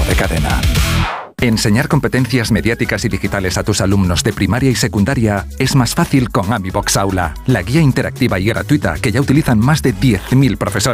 de cadena. Enseñar competencias mediáticas y digitales a tus alumnos de primaria y secundaria es más fácil con AmiBox Aula, la guía interactiva y gratuita que ya utilizan más de 10.000 profesores.